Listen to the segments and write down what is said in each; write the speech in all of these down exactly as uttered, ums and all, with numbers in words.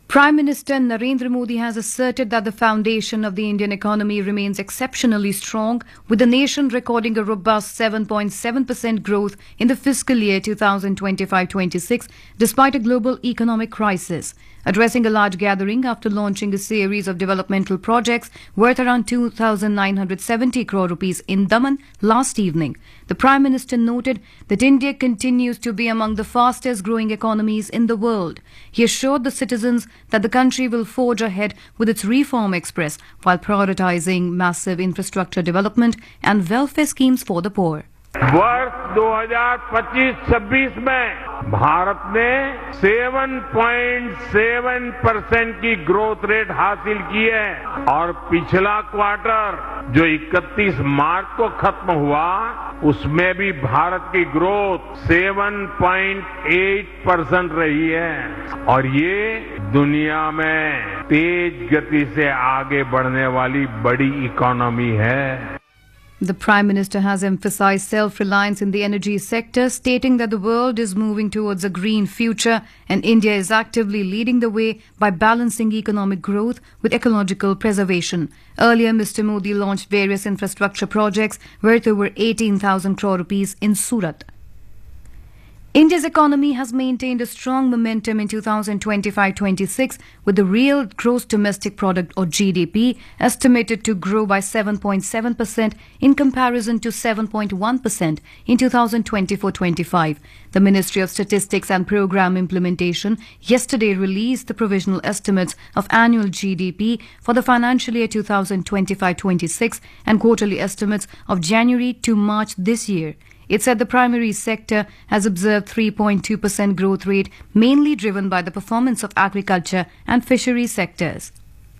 Prime Minister Narendra Modi has asserted that the foundation of the Indian economy remains exceptionally strong, with the nation recording a robust seven point seven percent growth in the fiscal year twenty twenty-five twenty-six, despite a global economic crisis. Addressing a large gathering after launching a series of developmental projects worth around two thousand nine hundred seventy crore rupees in Daman last evening, the Prime Minister noted that India continues to be among the fastest growing economies in the world. He assured the citizens that the country will forge ahead with its reform express while prioritizing massive infrastructure development and welfare schemes for the poor. वर्ष दो हज़ार पच्चीस छब्बीस में भारत ने सात point सात percent की ग्रोथ रेट हासिल की है और पिछला क्वार्टर जो इकतीस मार्च को खत्म हुआ उसमें भी भारत की ग्रोथ सात पॉइंट आठ परसेंट रही है और ये दुनिया में तेज गति से आगे बढ़ने वाली बड़ी इकोनॉमी है. The Prime Minister has emphasized self-reliance in the energy sector, stating that the world is moving towards a green future and India is actively leading the way by balancing economic growth with ecological preservation. Earlier, Mister Modi launched various infrastructure projects worth over eighteen thousand crore rupees in Surat. India's economy has maintained a strong momentum in twenty twenty-five twenty-six, with the real gross domestic product or G D P estimated to grow by seven point seven percent in comparison to seven point one percent in twenty twenty-four twenty-five. The Ministry of Statistics and Program Implementation yesterday released the provisional estimates of annual G D P for the financial year twenty twenty-five twenty-six and quarterly estimates of January to March this year. It said the primary sector has observed three point two percent growth rate, mainly driven by the performance of agriculture and fisheries sectors.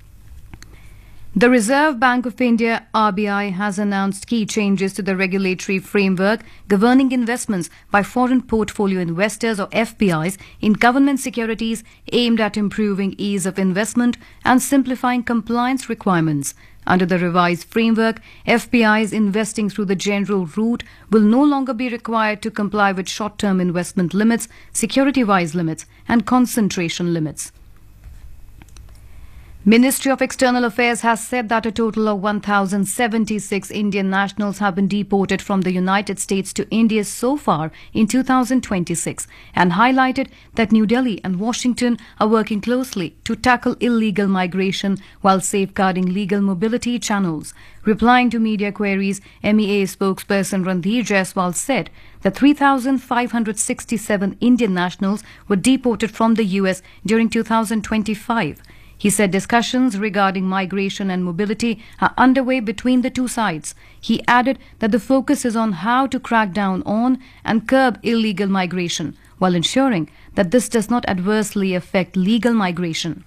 The Reserve Bank of India, R B I, has announced key changes to the regulatory framework governing investments by foreign portfolio investors or F P Is in government securities, aimed at improving ease of investment and simplifying compliance requirements. Under the revised framework, F P Is investing through the general route will no longer be required to comply with short-term investment limits, security-wise limits, and concentration limits. Ministry of External Affairs has said that a total of one thousand seventy-six Indian nationals have been deported from the United States to India so far in two thousand twenty-six and highlighted that New Delhi and Washington are working closely to tackle illegal migration while safeguarding legal mobility channels. Replying to media queries, M E A spokesperson Randhir Jaiswal said that three thousand five hundred sixty-seven Indian nationals were deported from the U S during two thousand twenty-five. He said discussions regarding migration and mobility are underway between the two sides. He added that the focus is on how to crack down on and curb illegal migration, while ensuring that this does not adversely affect legal migration.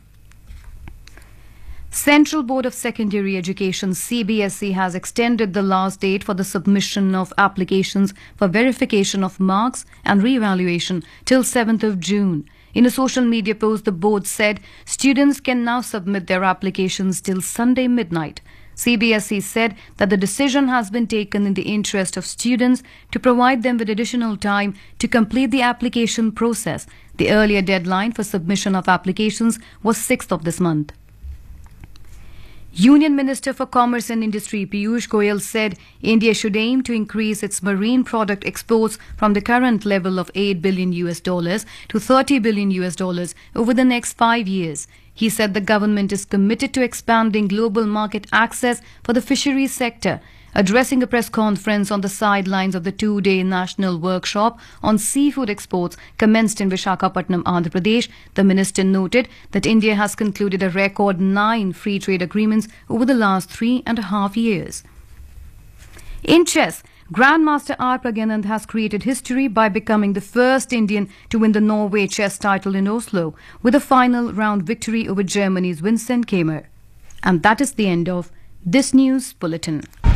Central Board of Secondary Education C B S E has extended the last date for the submission of applications for verification of marks and re-evaluation till seventh of June. In a social media post, the board said students can now submit their applications till Sunday midnight. C B S E said that the decision has been taken in the interest of students to provide them with additional time to complete the application process. The earlier deadline for submission of applications was sixth of this month. Union Minister for Commerce and Industry Piyush Goyal said India should aim to increase its marine product exports from the current level of eight billion U S dollars to thirty billion U S dollars over the next five years. He said the government is committed to expanding global market access for the fisheries sector. Addressing a press conference on the sidelines of the two-day national workshop on seafood exports commenced in Visakhapatnam, Andhra Pradesh, the minister noted that India has concluded a record nine free trade agreements over the last three and a half years. In chess, Grandmaster R. Pragnanand has created history by becoming the first Indian to win the Norway chess title in Oslo with a final round victory over Germany's Vincent Keimer. And that is the end of this news bulletin.